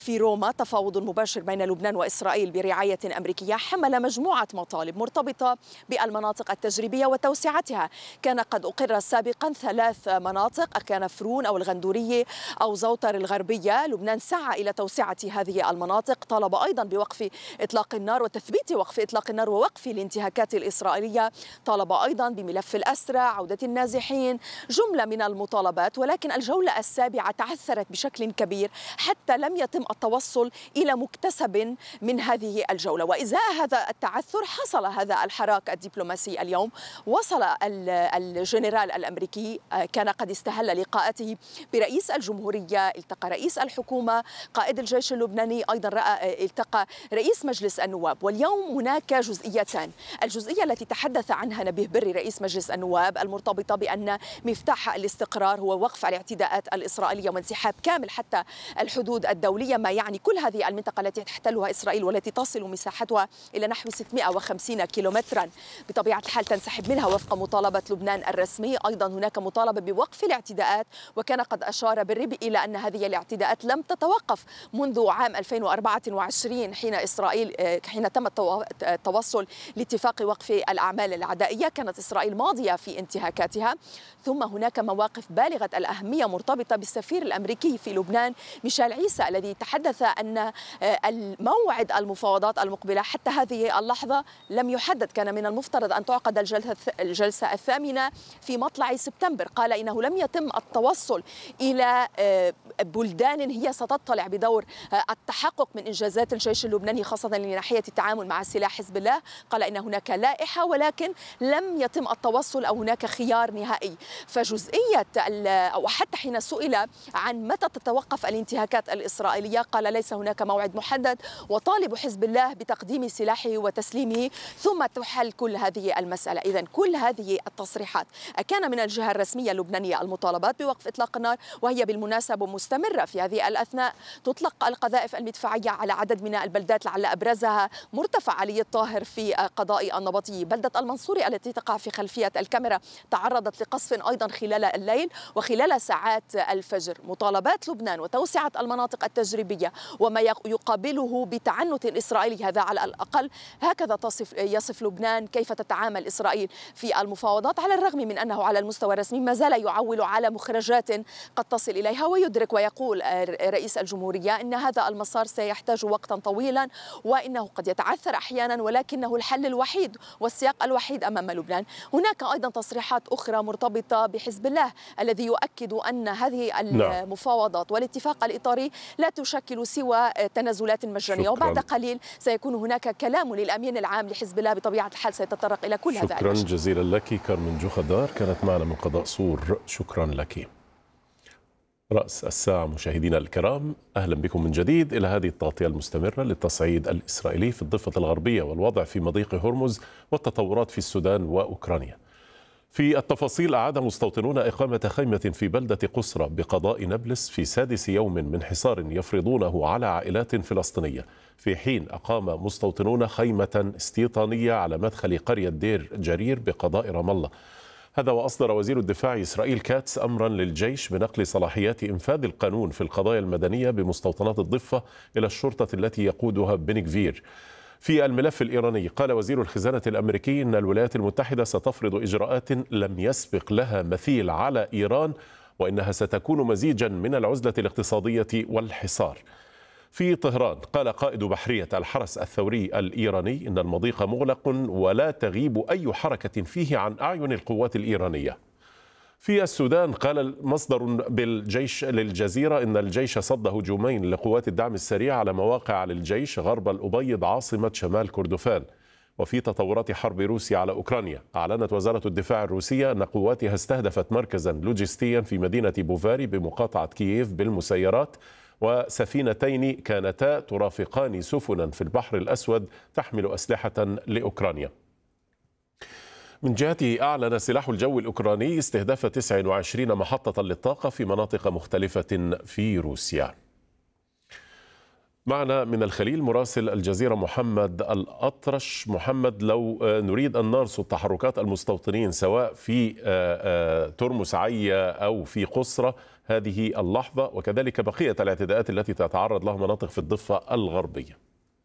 في روما تفاوض مباشر بين لبنان وإسرائيل برعاية أمريكية حمل مجموعة مطالب مرتبطة بالمناطق التجريبية وتوسعتها. كان قد أقر سابقا 3 مناطق، كان فرون أو الغندورية أو زوتر الغربية. لبنان سعى إلى توسعة هذه المناطق، طالب أيضا بوقف إطلاق النار وتثبيت وقف إطلاق النار ووقف الانتهاكات الإسرائيلية، طالب أيضا بملف الأسرى، عودة النازحين، جملة من المطالبات. ولكن الجولة السابعة تعثرت بشكل كبير حتى لم يتم التوصل إلى مكتسب من هذه الجولة. وإزاء هذا التعثر حصل هذا الحراك الدبلوماسي اليوم. وصل الجنرال الأمريكي، كان قد استهل لقاءاته برئيس الجمهورية، التقى رئيس الحكومة، قائد الجيش اللبناني، أيضا التقى رئيس مجلس النواب. واليوم هناك جزئيتان: الجزئية التي تحدث عنها نبيه بري رئيس مجلس النواب المرتبطة بأن مفتاح الاستقرار هو وقف الاعتداءات الإسرائيلية وانسحاب كامل حتى الحدود الدولية، ما يعني كل هذه المنطقة التي تحتلها إسرائيل والتي تصل مساحتها إلى نحو 650 كيلومترا بطبيعة الحال تنسحب منها وفق مطالبة لبنان الرسمي. أيضا هناك مطالبة بوقف الاعتداءات، وكان قد أشار بالربي إلى أن هذه الاعتداءات لم تتوقف منذ عام 2024 حين تم التوصل لاتفاق وقف الأعمال العدائية. كانت إسرائيل ماضية في انتهاكاتها. ثم هناك مواقف بالغة الأهمية مرتبطة بالسفير الأمريكي في لبنان ميشيل عيسى، الذي تحدث أن الموعد المفاوضات المقبلة حتى هذه اللحظة لم يحدد. كان من المفترض أن تعقد الجلسة الثامنة في مطلع سبتمبر. قال إنه لم يتم التوصل إلى بلدان هي ستطلع بدور التحقق من إنجازات الجيش اللبناني، خاصة لناحية التعامل مع سلاح حزب الله. قال إن هناك لائحة ولكن لم يتم التوصل أو هناك خيار نهائي. فجزئية أو حتى حين سئل عن متى تتوقف الانتهاكات الإسرائيلية قال ليس هناك موعد محدد، وطالب حزب الله بتقديم سلاحه وتسليمه ثم تحل كل هذه المسألة. إذن كل هذه التصريحات كان من الجهة الرسمية اللبنانية المطالبات بوقف إطلاق النار، وهي بالمناسبة مستمرة في هذه الأثناء. تطلق القذائف المدفعية على عدد من البلدات، لعل أبرزها مرتفع علي الطاهر في قضاء النبطي. بلدة المنصوري التي تقع في خلفية الكاميرا تعرضت لقصف أيضا خلال الليل وخلال ساعات الفجر. مطالبات لبنان وتوسعة المناطق التجريبية وما يقابله بتعنت إسرائيلي، هذا على الأقل هكذا يصف لبنان كيف تتعامل إسرائيل في المفاوضات، على الرغم من أنه على المستوى الرسمي ما زال يعول على مخرجات قد تصل إليها. ويدرك ويقول رئيس الجمهورية أن هذا المسار سيحتاج وقتا طويلا وإنه قد يتعثر أحيانا، ولكنه الحل الوحيد والسياق الوحيد أمام لبنان. هناك أيضا تصريحات أخرى مرتبطة بحزب الله الذي يؤكد أن هذه المفاوضات والاتفاق الإطاري لا تشكل سوى تنازلات مجانية. وبعد قليل سيكون هناك كلام للأمين العام لحزب الله بطبيعة الحال سيتطرق إلى كل هذا. شكرا جزيلا لك كارمن جوخدار، كانت معنا من قضاء صور. شكرا لك. رأس الساعة مشاهدينا الكرام، أهلا بكم من جديد إلى هذه التغطية المستمرة للتصعيد الإسرائيلي في الضفة الغربية والوضع في مضيق هرمز والتطورات في السودان وأوكرانيا. في التفاصيل، أعاد مستوطنون إقامة خيمة في بلدة قسرة بقضاء نابلس في 6 يوم من حصار يفرضونه على عائلات فلسطينية، في حين أقام مستوطنون خيمة استيطانية على مدخل قرية دير جرير بقضاء رام الله. هذا وأصدر وزير الدفاع إسرائيل كاتس أمرا للجيش بنقل صلاحيات إنفاذ القانون في القضايا المدنية بمستوطنات الضفة إلى الشرطة التي يقودها بن غفير. في الملف الإيراني، قال وزير الخزانة الأمريكي أن الولايات المتحدة ستفرض إجراءات لم يسبق لها مثيل على إيران، وإنها ستكون مزيجا من العزلة الاقتصادية والحصار. في طهران، قال قائد بحرية الحرس الثوري الإيراني إن المضيق مغلق ولا تغيب أي حركة فيه عن أعين القوات الإيرانية. في السودان، قال مصدر بالجيش للجزيرة إن الجيش صد هجومين لقوات الدعم السريع على مواقع للجيش غرب الأبيض عاصمة شمال كردفان. وفي تطورات حرب روسيا على أوكرانيا، أعلنت وزارة الدفاع الروسية أن قواتها استهدفت مركزا لوجستيا في مدينة بوفاري بمقاطعة كييف بالمسيرات، وسفينتين كانتا ترافقان سفنا في البحر الأسود تحمل أسلحة لأوكرانيا. من جهته، أعلن سلاح الجو الأوكراني استهداف 29 محطة للطاقة في مناطق مختلفة في روسيا. معنا من الخليل مراسل الجزيرة محمد الأطرش. محمد، لو نريد أن نرصد تحركات المستوطنين سواء في ترمس عيا أو في قسرة، هذه اللحظة، وكذلك بقية الاعتداءات التي تتعرض لها مناطق في الضفة الغربية.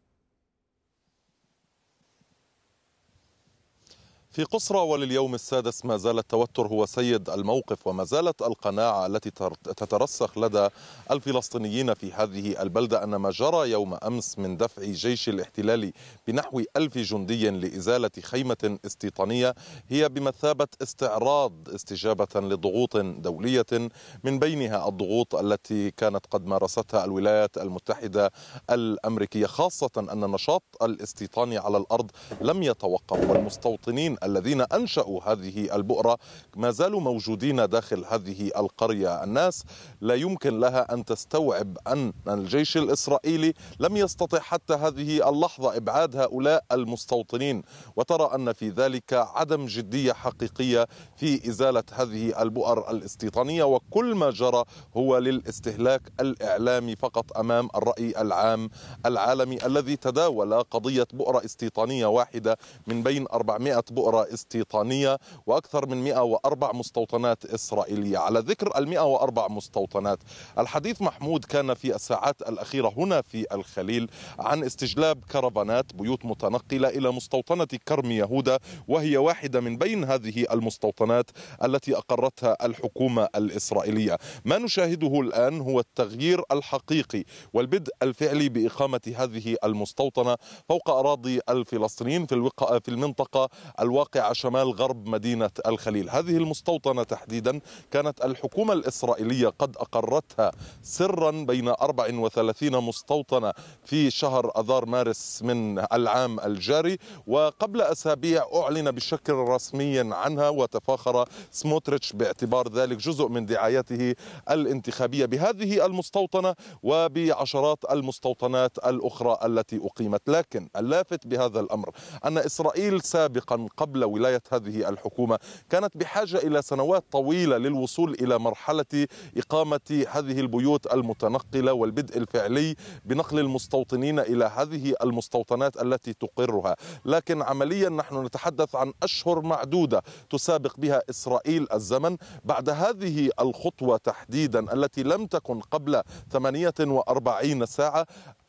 في قصرى ولليوم السادس ما زال التوتر هو سيد الموقف، وما زالت القناعة التي تترسخ لدى الفلسطينيين في هذه البلدة أن ما جرى يوم أمس من دفع جيش الاحتلال بنحو 1000 جندي لإزالة خيمة استيطانية هي بمثابة استعراض استجابة لضغوط دولية، من بينها الضغوط التي كانت قد مارستها الولايات المتحدة الأمريكية، خاصة أن النشاط الاستيطاني على الأرض لم يتوقف، والمستوطنين الذين أنشأوا هذه البؤرة ما زالوا موجودين داخل هذه القرية. الناس لا يمكن لها أن تستوعب أن الجيش الإسرائيلي لم يستطع حتى هذه اللحظة إبعاد هؤلاء المستوطنين، وترى أن في ذلك عدم جدية حقيقية في إزالة هذه البؤر الاستيطانية، وكل ما جرى هو للاستهلاك الإعلامي فقط أمام الرأي العام العالمي الذي تداول قضية بؤرة استيطانية واحدة من بين 400 بؤرة استيطانية وأكثر من 104 مستوطنات إسرائيلية. على ذكر 104 مستوطنات، الحديث محمود كان في الساعات الأخيرة هنا في الخليل عن استجلاب كرفانات بيوت متنقلة إلى مستوطنة كرم يهودا، وهي واحدة من بين هذه المستوطنات التي أقرتها الحكومة الإسرائيلية. ما نشاهده الآن هو التغيير الحقيقي والبدء الفعلي بإقامة هذه المستوطنة فوق أراضي الفلسطينيين في المنطقة الواقعة شمال غرب مدينة الخليل. هذه المستوطنة تحديدا كانت الحكومة الإسرائيلية قد أقرتها سرا بين 34 مستوطنة في شهر أذار مارس من العام الجاري، وقبل أسابيع أعلن بشكل رسمي عنها، وتفاخر سموتريتش باعتبار ذلك جزء من دعايته الانتخابية بهذه المستوطنة وبعشرات المستوطنات الأخرى التي أقيمت. لكن اللافت بهذا الأمر أن إسرائيل سابقا قبل ولاية هذه الحكومة كانت بحاجة إلى سنوات طويلة للوصول إلى مرحلة إقامة هذه البيوت المتنقلة والبدء الفعلي بنقل المستوطنين إلى هذه المستوطنات التي تقرها. لكن عمليا نحن نتحدث عن أشهر معدودة تسابق بها إسرائيل الزمن بعد هذه الخطوة تحديدا التي لم تكن قبل 48 ساعة.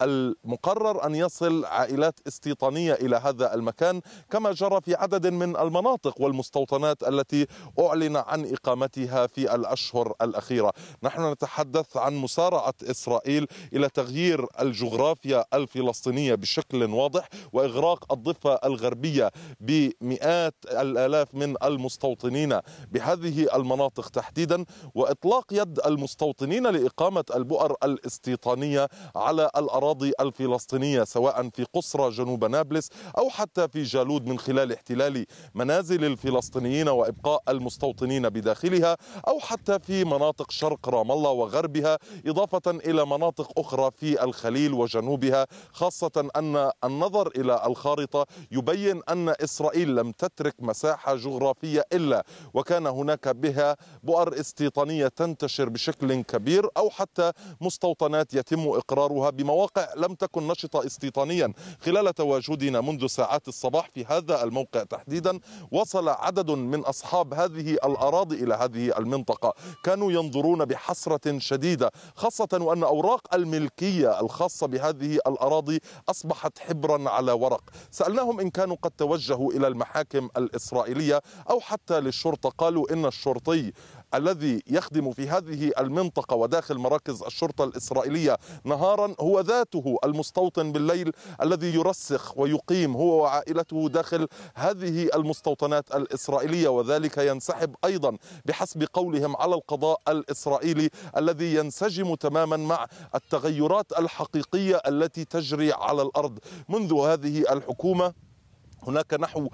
المقرر أن يصل عائلات استيطانية إلى هذا المكان كما جرى في عدد من المناطق والمستوطنات التي أعلن عن إقامتها في الأشهر الأخيرة. نحن نتحدث عن مسارعة إسرائيل إلى تغيير الجغرافيا الفلسطينية بشكل واضح وإغراق الضفة الغربية بمئات الآلاف من المستوطنين بهذه المناطق تحديدا، وإطلاق يد المستوطنين لإقامة البؤر الاستيطانية على الأراضي الفلسطينية سواء في قصرى جنوب نابلس أو حتى في جالود من خلال احتلال منازل الفلسطينيين وإبقاء المستوطنين بداخلها، أو حتى في مناطق شرق رام الله وغربها، إضافة إلى مناطق أخرى في الخليل وجنوبها، خاصة أن النظر إلى الخارطة يبين أن إسرائيل لم تترك مساحة جغرافية إلا وكان هناك بها بؤر استيطانية تنتشر بشكل كبير، أو حتى مستوطنات يتم إقرارها بمواقع لم تكن نشطة استيطانيا. خلال تواجدنا منذ ساعات الصباح في هذا الموقع تحديدا وصل عدد من أصحاب هذه الأراضي إلى هذه المنطقة، كانوا ينظرون بحسرة شديدة، خاصة وأن أوراق الملكية الخاصة بهذه الأراضي أصبحت حبرا على ورق. سألناهم إن كانوا قد توجهوا إلى المحاكم الإسرائيلية أو حتى للشرطة، قالوا إن الشرطي الذي يخدم في هذه المنطقة وداخل مراكز الشرطة الإسرائيلية نهارا هو ذاته المستوطن بالليل الذي يرسخ ويقيم هو وعائلته داخل هذه المستوطنات الإسرائيلية، وذلك ينسحب أيضا بحسب قولهم على القضاء الإسرائيلي الذي ينسجم تماما مع التغيرات الحقيقية التي تجري على الأرض. منذ هذه الحكومة هناك نحو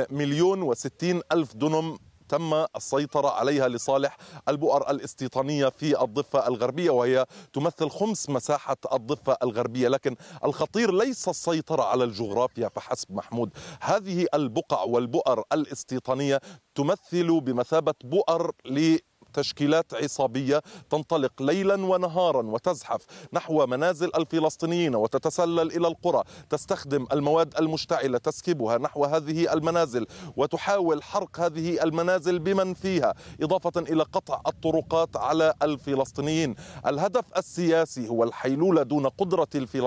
1,060,000 دنم تم السيطرة عليها لصالح البؤر الاستيطانية في الضفة الغربية، وهي تمثل 5 مساحة الضفة الغربية. لكن الخطير ليس السيطرة على الجغرافيا فحسب محمود، هذه البقع والبؤر الاستيطانية تمثل بمثابة بؤر تشكيلات عصابية تنطلق ليلا ونهارا وتزحف نحو منازل الفلسطينيين وتتسلل إلى القرى، تستخدم المواد المشتعلة تسكبها نحو هذه المنازل وتحاول حرق هذه المنازل بمن فيها، إضافة إلى قطع الطرقات على الفلسطينيين. الهدف السياسي هو الحيلولة دون قدرة الفلسطينيين